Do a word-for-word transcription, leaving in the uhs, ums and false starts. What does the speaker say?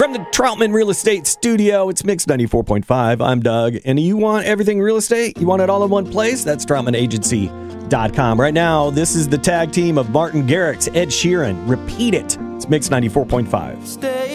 From the Troutman Real Estate Studio, it's Mix ninety-four point five. I'm Doug. And you want everything real estate? You want it all in one place? That's Troutman Agency dot com. Right now, this is the tag team of Martin Garrix, Ed Sheeran. Repeat it. It's Mix ninety-four point five. Stay